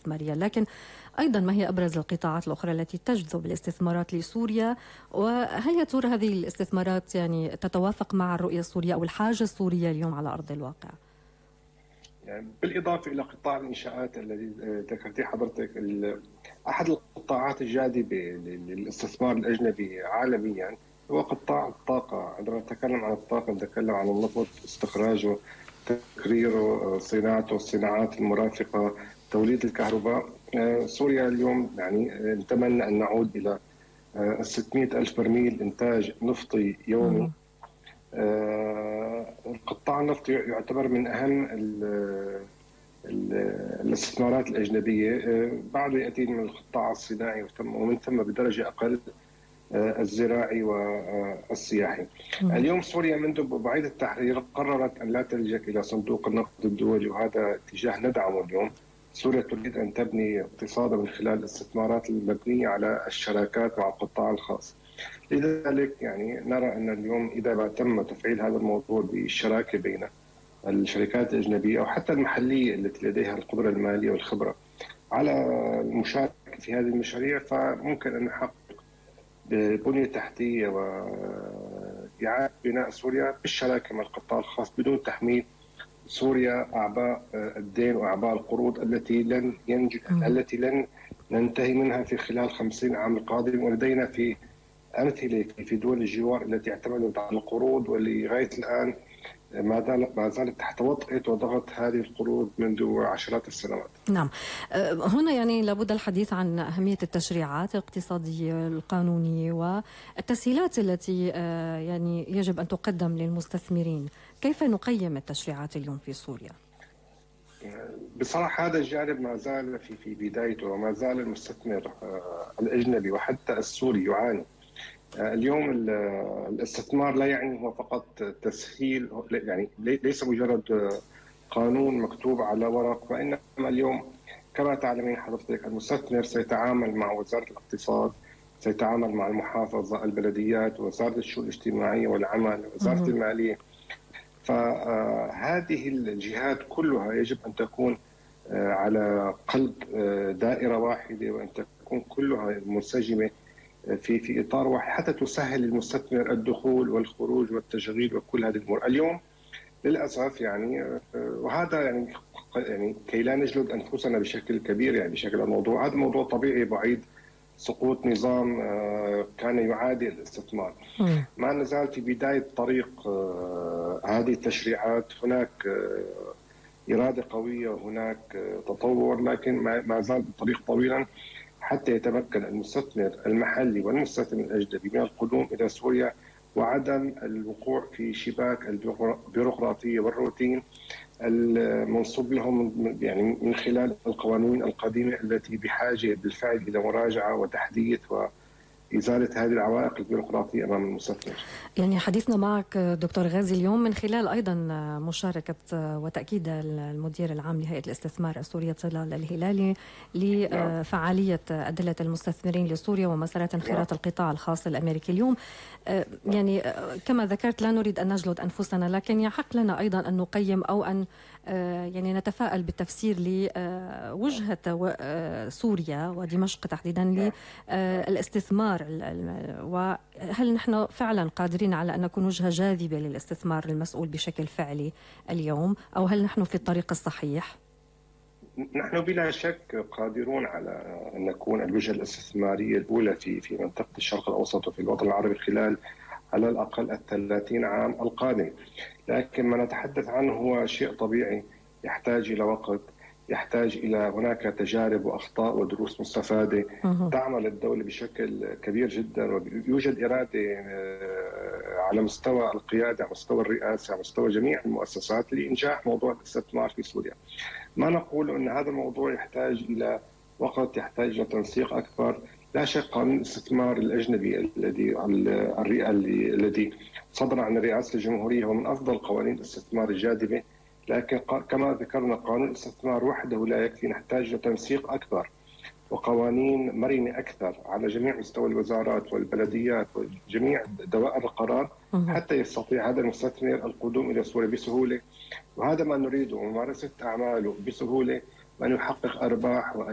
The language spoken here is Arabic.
استثماريا، لكن أيضا ما هي أبرز القطاعات الأخرى التي تجذب الاستثمارات لسوريا؟ وهل يا ترى هذه الاستثمارات يعني تتوافق مع الرؤية السورية أو الحاجة السورية اليوم على أرض الواقع؟ يعني بالإضافة إلى قطاع الإنشاءات الذي ذكرتيه حضرتك، أحد القطاعات الجاذبة للاستثمار الأجنبي عالميا هو قطاع الطاقة. عندما نتكلم عن الطاقة نتكلم عن النفط، استخراجه، تكريره، صناعته، الصناعات المرافقة، توليد الكهرباء. سوريا اليوم يعني نتمنى أن نعود إلى 600 ألف برميل إنتاج نفطي يومي. القطاع النفطي يعتبر من أهم الاستثمارات الأجنبية، بعده يأتي من القطاع الصناعي ومن ثم بدرجة أقل الزراعي والسياحي. اليوم سوريا منذ بعيد التحرير قررت أن لا تلجأ إلى صندوق النقد الدولي، وهذا اتجاه ندعمه اليوم. سوريا تريد أن تبني اقتصادها من خلال الاستثمارات المبنية على الشراكات مع القطاع الخاص. لذلك يعني نرى أن اليوم إذا تم تفعيل هذا الموضوع بالشراكة بين الشركات الأجنبية أو حتى المحلية التي لديها القدرة المالية والخبرة على المشاركة في هذه المشاريع، فممكن أن نحقق بنية تحتية وإعادة بناء سوريا بالشراكة مع القطاع الخاص بدون تحميل سوريا أعباء الدين وأعباء القروض التي لن ننتهي منها في خلال 50 عام القادم. ولدينا في أمثلة في دول الجوار التي اعتمدت على القروض ولغاية الآن ما زالت تحت وطأة وضغط هذه القروض منذ عشرات السنوات. نعم، هنا يعني لابد الحديث عن أهمية التشريعات الاقتصادية القانونية والتسهيلات التي يعني يجب أن تقدم للمستثمرين. كيف نقيم التشريعات اليوم في سوريا؟ بصراحة هذا الجانب ما زال في بدايته، وما زال المستثمر الأجنبي وحتى السوري يعاني. اليوم الاستثمار لا يعني هو فقط تسهيل، يعني ليس مجرد قانون مكتوب على ورق، وإنما اليوم كما تعلمين حضرتك المستثمر سيتعامل مع وزارة الاقتصاد، سيتعامل مع المحافظة، البلديات، وزارة الشؤون الاجتماعية والعمل، وزارة المالية. فهذه الجهات كلها يجب أن تكون على قلب دائرة واحدة، وأن تكون كلها منسجمة في إطار واحد حتى تسهل للمستثمر الدخول والخروج والتشغيل وكل هذه الأمور. اليوم للأسف يعني وهذا يعني كي لا نجلد أنفسنا بشكل كبير، يعني بشكل الموضوع هذا موضوع طبيعي بعيد سقوط نظام كان يعادي الاستثمار. ما نزال في بداية طريق هذه التشريعات، هناك إرادة قوية وهناك تطور، لكن ما زال الطريق طويلا حتى يتمكن المستثمر المحلي والمستثمر الأجنبي من القدوم إلى سوريا وعدم الوقوع في شباك البيروقراطية والروتين المنصوب لهم يعني من خلال القوانين القديمة التي بحاجة بالفعل إلى مراجعة وتحديث وإزالة هذه العوائق البيروقراطية أمام المستثمر. يعني حديثنا معك دكتور غازي اليوم من خلال أيضا مشاركة وتأكيد المدير العام لهيئة الاستثمار السورية طلال الهلالي لفعالية أدلة المستثمرين لسوريا ومسارات انخراط القطاع الخاص الأمريكي اليوم. يعني كما ذكرت لا نريد أن نجلد أنفسنا، لكن يحق لنا أيضا أن نقيم أو أن يعني نتفائل بالتفسير لوجهة سوريا ودمشق تحديدا للاستثمار، وهل نحن فعلا قادرين على أن نكون وجهة جاذبة للاستثمار المسؤول بشكل فعلي اليوم، أو هل نحن في الطريق الصحيح؟ نحن بلا شك قادرون على أن نكون الوجهة الاستثمارية الأولى في منطقة الشرق الأوسط وفي الوطن العربي خلال على الأقل 30 عام القادم. لكن ما نتحدث عنه هو شيء طبيعي يحتاج إلى وقت، يحتاج إلى هناك تجارب وأخطاء ودروس مستفادة. تعمل الدولة بشكل كبير جدا ويوجد إرادة على مستوى القيادة، على مستوى الرئاسة، على مستوى جميع المؤسسات لإنجاح موضوع الاستثمار في سوريا. ما نقول أن هذا الموضوع يحتاج إلى وقت، يحتاج إلى تنسيق أكبر. لا شك قانون الاستثمار الأجنبي الذي صدر عن رئاسة الجمهورية هو من أفضل قوانين الاستثمار الجاذبة، لكن كما ذكرنا قانون الاستثمار وحده لا يكفي، نحتاج إلى تنسيق أكبر وقوانين مرنة أكثر على جميع مستوى الوزارات والبلديات وجميع دوائر القرار حتى يستطيع هذا المستثمر القدوم إلى سوريا بسهولة، وهذا ما نريده، ممارسة أعماله بسهولة، وأن يحقق أرباح